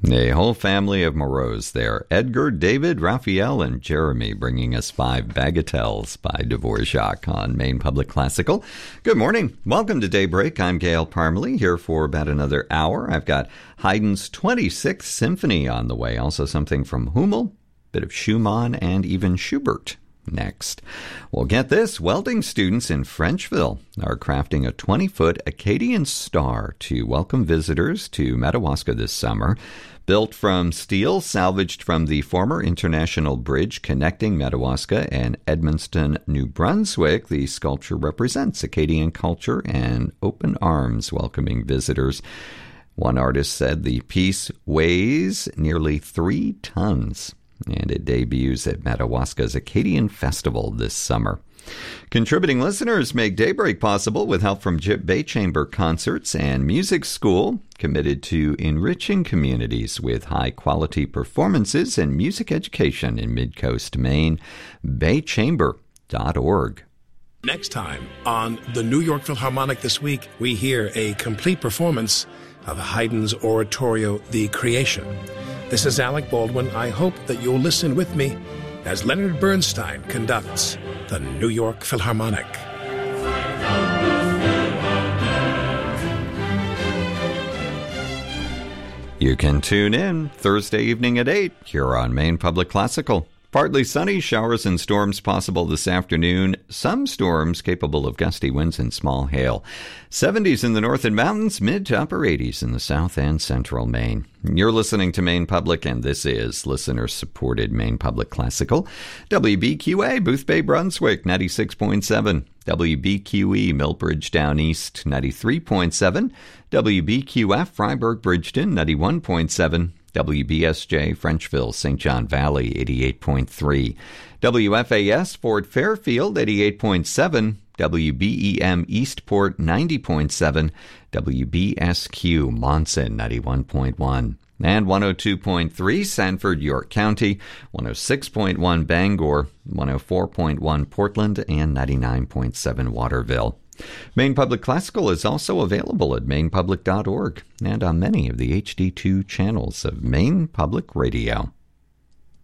A whole family of Moreaus there. Edgar, David, Raphael, and Jeremy bringing us 5 Bagatelles by Dvorak on Maine Public Classical. Good morning. Welcome to Daybreak. I'm Gail Parmalee here for about another hour. I've got Haydn's 26th Symphony on the way. Also something from Hummel, a bit of Schumann, and even Schubert. Next, well, get this. Welding students in Frenchville are crafting a 20-foot Acadian star to welcome visitors to Madawaska this summer. Built from steel salvaged from the former International Bridge connecting Madawaska and Edmundston, New Brunswick, the sculpture represents Acadian culture and open arms welcoming visitors. One artist said the piece weighs nearly 3 tons. And it debuts at Madawaska's Acadian Festival this summer. Contributing listeners make Daybreak possible with help from Bay Chamber Concerts and Music School, committed to enriching communities with high-quality performances and music education in Mid-Coast Maine. baychamber.org. Next time on the New York Philharmonic This Week, we hear a complete performance of Haydn's oratorio, The Creation. This is Alec Baldwin. I hope that you'll listen with me as Leonard Bernstein conducts the New York Philharmonic. You can tune in Thursday evening at 8 here on Maine Public Classical. Partly sunny, showers and storms possible this afternoon. Some storms capable of gusty winds and small hail. 70s in the north and mountains, mid to upper 80s in the south and central Maine. You're listening to Maine Public, and this is listener-supported Maine Public Classical. WBQA, Booth Bay, Brunswick, 96.7. WBQE, Millbridge Down East, 93.7. WBQF, Freiburg, Bridgeton, 91.7. WBSJ, Frenchville, St. John Valley, 88.3. WFAS, Fort Fairfield, 88.7. WBEM, Eastport, 90.7. WBSQ, Monson, 91.1. And 102.3, Sanford, York County, 106.1, Bangor, 104.1, Portland, and 99.7, Waterville. Maine Public Classical is also available at mainepublic.org and on many of the HD2 channels of Maine Public Radio.